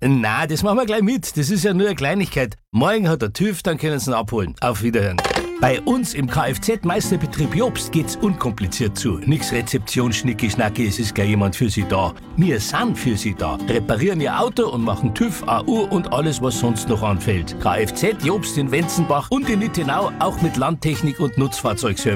Na, das machen wir gleich mit. Das ist ja nur eine Kleinigkeit. Morgen hat der TÜV, dann können Sie ihn abholen. Auf Wiederhören. Bei uns im Kfz-Meisterbetrieb Jobst geht's unkompliziert zu. Nix Rezeption, Schnicki-Schnacki, es ist gleich jemand für Sie da. Wir sind für Sie da. Reparieren Ihr Auto und machen TÜV, AU und alles, was sonst noch anfällt. Kfz Jobst in Wenzenbach und in Nittenau auch mit Landtechnik und Nutzfahrzeugservice.